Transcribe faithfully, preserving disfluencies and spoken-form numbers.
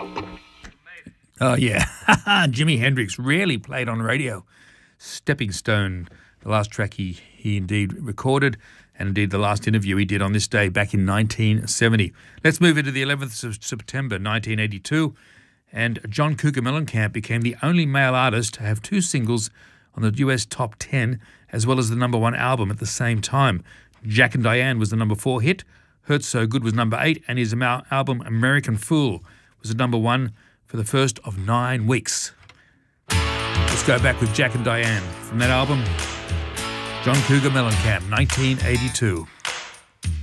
Oh, yeah. Jimi Hendrix rarely played on radio. Stepping Stone, the last track he, he indeed recorded, and indeed the last interview he did on this day back in nineteen seventy. Let's move into the eleventh of September, nineteen eighty-two, and John Cougar Mellencamp became the only male artist to have two singles on the U S top ten, as well as the number one album at the same time. Jack and Diane was the number four hit, Hurt So Good was number eight, and his album American Fool was the number one for the first of nine weeks. Let's go back with Jack and Diane from that album, John Cougar Mellencamp, nineteen eighty-two.